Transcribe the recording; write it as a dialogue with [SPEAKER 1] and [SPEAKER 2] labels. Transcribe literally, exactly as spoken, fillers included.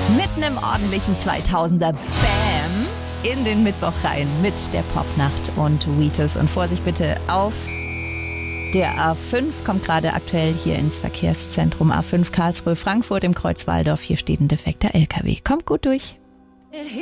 [SPEAKER 1] Mit einem ordentlichen zweitausender Bam in den Mittwoch rein mit der Popnacht und Wheatus. Und Vorsicht bitte auf der A fünf, kommt gerade aktuell hier ins Verkehrszentrum A fünf Karlsruhe-Frankfurt im Kreuz Walldorf. Hier steht ein defekter L K W. Kommt gut durch.